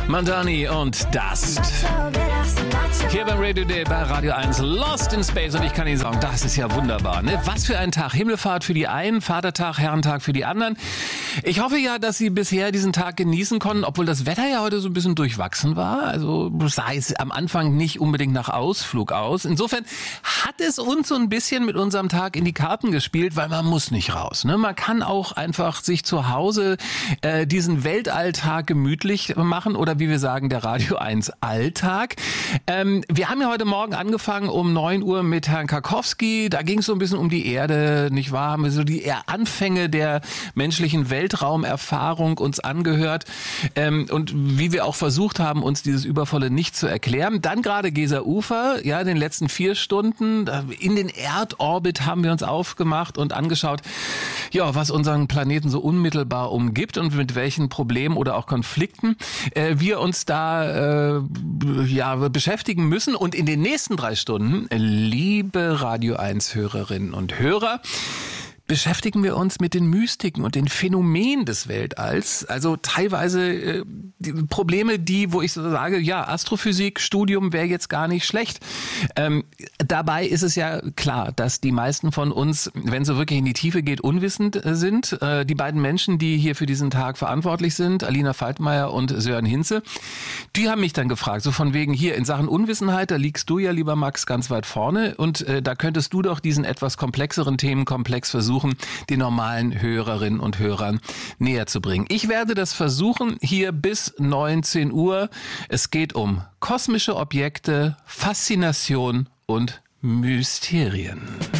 Mandani und Dust. Hier beim Radio Day bei Radio 1 Lost in Space und ich kann Ihnen sagen, das ist ja wunderbar, ne? Was für ein Tag. Himmelfahrt für die einen, Vatertag, Herrentag für die anderen. Ich hoffe ja, dass Sie bisher diesen Tag genießen konnten, obwohl das Wetter ja heute so ein bisschen durchwachsen war. Also sah es am Anfang nicht unbedingt nach Ausflug aus. Insofern hat es uns so ein bisschen mit unserem Tag in die Karten gespielt, weil man muss nicht raus, ne? Man kann auch einfach sich zu Hause diesen Weltalltag gemütlich machen oder wie wir sagen, der Radio 1 Alltag. Wir haben ja heute Morgen angefangen um 9 Uhr mit Herrn Karkowski. Da ging es so ein bisschen um die Erde, nicht wahr? Haben wir so die Anfänge der menschlichen Weltraumerfahrung uns angehört und wie wir auch versucht haben, uns dieses Übervolle nicht zu erklären. Dann gerade Geser-Ufer, ja, in den letzten 4 Stunden in den Erdorbit haben wir uns aufgemacht und angeschaut, ja, was unseren Planeten so unmittelbar umgibt und mit welchen Problemen oder auch Konflikten wir uns da beschäftigen müssen. Und in den nächsten 3 Stunden, liebe Radio 1 Hörerinnen und Hörer, beschäftigen wir uns mit den Mystiken und den Phänomenen des Weltalls. Also teilweise die Probleme, wo ich so sage, ja, Astrophysik, Studium wäre jetzt gar nicht schlecht. Dabei ist es ja klar, dass die meisten von uns, wenn es so wirklich in die Tiefe geht, unwissend sind. Die beiden Menschen, die hier für diesen Tag verantwortlich sind, Alina Faltmeier und Sören Hinze, die haben mich dann gefragt, so von wegen hier in Sachen Unwissenheit, da liegst du ja, lieber Max, ganz weit vorne und da könntest du doch diesen etwas komplexeren Themenkomplex versuchen, den normalen Hörerinnen und Hörern näher zu bringen. Ich werde das versuchen hier bis 19 Uhr. Es geht um kosmische Objekte, Faszination und Mysterien.